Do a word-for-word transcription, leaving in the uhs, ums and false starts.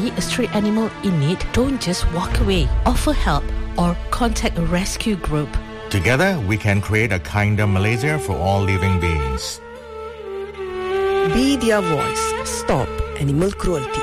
see a stray animal in need, don't just walk away. Offer help or contact a rescue group. Together, we can create a kinder Malaysia for all living beings. Be their voice. Stop animal cruelty.